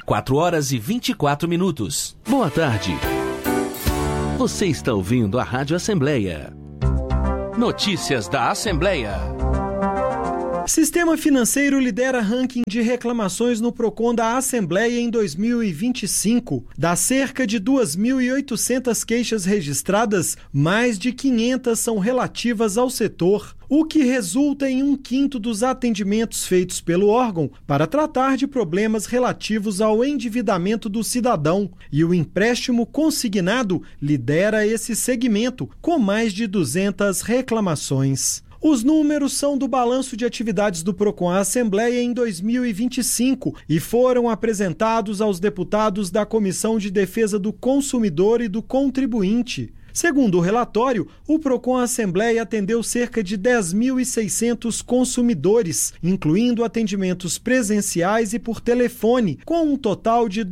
4h24. Boa tarde. Você está ouvindo a Rádio Assembleia. Notícias da Assembleia. Sistema Financeiro lidera ranking de reclamações no Procon da Assembleia em 2025. Das cerca de 2.800 queixas registradas, mais de 500 são relativas ao setor, o que resulta em 1/5 dos atendimentos feitos pelo órgão para tratar de problemas relativos ao endividamento do cidadão. E o empréstimo consignado lidera esse segmento, com mais de 200 reclamações. Os números são do balanço de atividades do Procon Assembleia em 2025 e foram apresentados aos deputados da Comissão de Defesa do Consumidor e do Contribuinte. Segundo o relatório, o Procon Assembleia atendeu cerca de 10.600 consumidores, incluindo atendimentos presenciais e por telefone, com um total de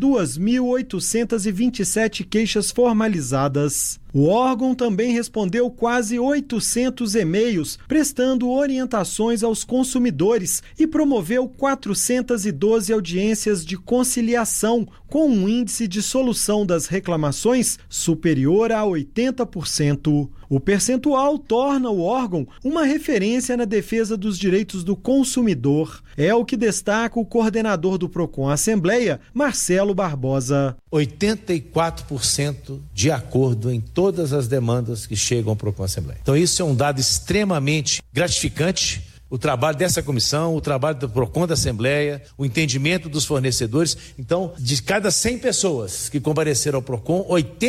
2.827 queixas formalizadas. O órgão também respondeu quase 800 e-mails, prestando orientações aos consumidores e promoveu 412 audiências de conciliação, com um índice de solução das reclamações superior a 80%. O percentual torna o órgão uma referência na defesa dos direitos do consumidor. É o que destaca o coordenador do Procon Assembleia, Marcelo Barbosa. 84% de acordo em todas as demandas que chegam ao Procon Assembleia. Então isso é um dado extremamente gratificante. O trabalho dessa comissão, o trabalho do Procon da Assembleia, o entendimento dos fornecedores. Então, de cada 100 pessoas que compareceram ao Procon,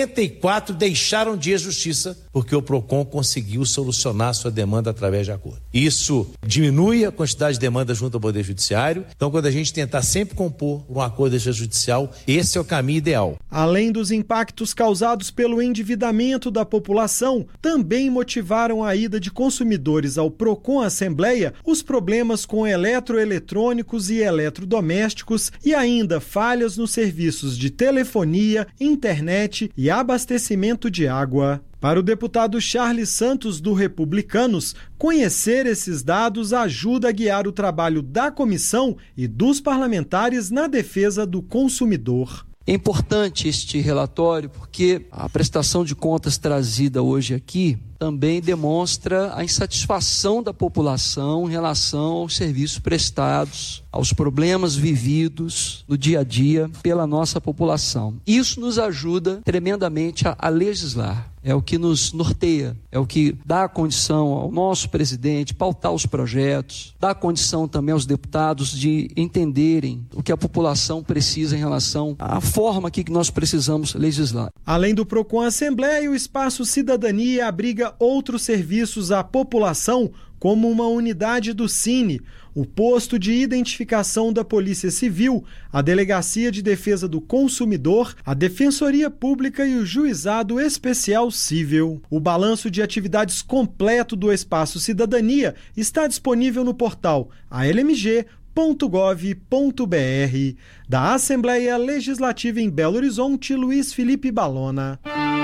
84 deixaram de ir à justiça porque o Procon conseguiu solucionar sua demanda através de acordo. Isso diminui a quantidade de demanda junto ao Poder Judiciário. Então, quando a gente tentar sempre compor um acordo extrajudicial, esse é o caminho ideal. Além dos impactos causados pelo endividamento da população, também motivaram a ida de consumidores ao Procon Assembleia os problemas com eletroeletrônicos e eletrodomésticos e ainda falhas nos serviços de telefonia, internet e abastecimento de água. Para o deputado Charles Santos, do Republicanos, conhecer esses dados ajuda a guiar o trabalho da comissão e dos parlamentares na defesa do consumidor. É importante este relatório porque a prestação de contas trazida hoje aqui também demonstra a insatisfação da população em relação aos serviços prestados, aos problemas vividos no dia a dia pela nossa população. Isso nos ajuda tremendamente a legislar. É o que nos norteia, é o que dá a condição ao nosso presidente pautar os projetos, dá a condição também aos deputados de entenderem o que a população precisa em relação à forma que nós precisamos legislar. Além do Procon Assembleia, o Espaço Cidadania abriga outros serviços à população, como uma unidade do Cine, o posto de identificação da Polícia Civil, a Delegacia de Defesa do Consumidor, a Defensoria Pública e o Juizado Especial Cível. O balanço de atividades completo do Espaço Cidadania está disponível no portal almg.gov.br. Da Assembleia Legislativa em Belo Horizonte, Luiz Felipe Balona.